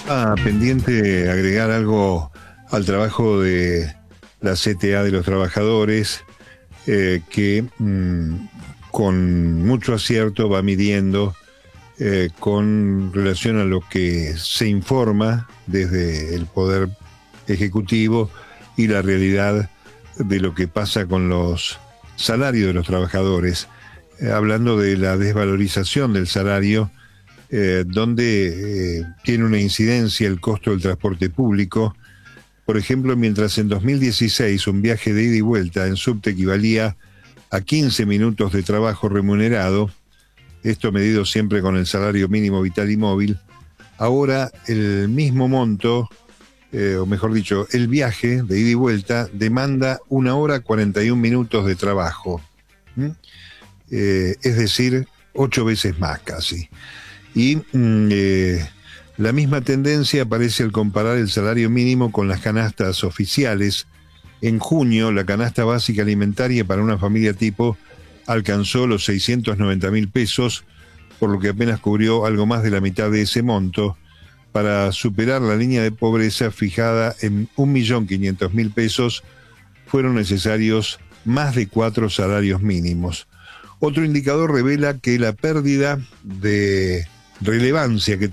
Pendiente agregar algo al trabajo de la CTA de los trabajadores, que con mucho acierto va midiendo con relación a lo que se informa desde el Poder Ejecutivo y la realidad de lo que pasa con los salarios de los trabajadores, hablando de la desvalorización del salario, donde tiene una incidencia el costo del transporte público. Por ejemplo, mientras en 2016 un viaje de ida y vuelta en subte equivalía a 15 minutos de trabajo remunerado, esto medido siempre con el salario mínimo vital y móvil, ahora el mismo monto, o mejor dicho, el viaje de ida y vuelta demanda 1 hora 41 minutos de trabajo. Es decir, 8 veces más casi. Y la misma tendencia aparece al comparar el salario mínimo con las canastas oficiales. En junio, la canasta básica alimentaria para una familia tipo alcanzó los 690.000 pesos, por lo que apenas cubrió algo más de la mitad de ese monto. Para superar la línea de pobreza fijada en 1.500.000 pesos, fueron necesarios más de 4 salarios mínimos. Otro indicador revela que la pérdida de relevancia que